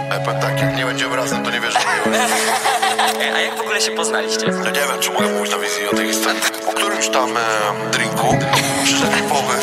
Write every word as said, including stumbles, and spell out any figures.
Ja powiem tak, jak nie będziemy razem, to nie wierzę w miłość. A jak w ogóle się poznaliście? No nie wiem, czy mogę mówić na wizji o tej historii. Po którymś tam e, drinku przyszedł po,